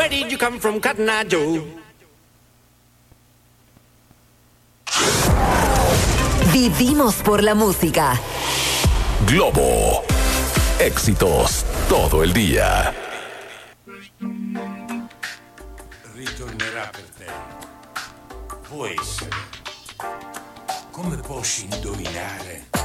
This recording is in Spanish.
Where did you come from, Cotton Eye Joe? Vivimos por la música. Globo. Éxitos todo il día. Ritornerà per te. Può essere. Come posso indovinare?